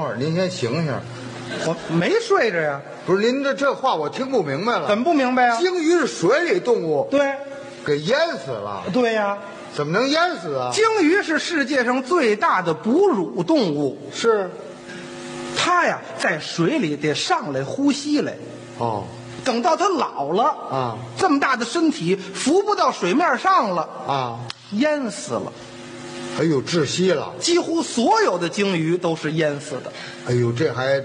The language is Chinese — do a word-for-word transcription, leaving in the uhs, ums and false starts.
会儿，您先醒醒。 我没睡着呀。 不是您这这话我听不明白了。 怎么不明白呀？ 鲸鱼是水里动物， 对， 给淹死了。 对呀。 怎么能淹死啊？ 鲸鱼是世界上最大的哺乳动物， 是。 它呀在水里得上来呼吸来。 哦。 等到它老了啊， 这么大的身体浮不到水面上了啊， 淹死了。 哎呦，窒息了。 几乎所有的鲸鱼都是淹死的。 哎呦，这还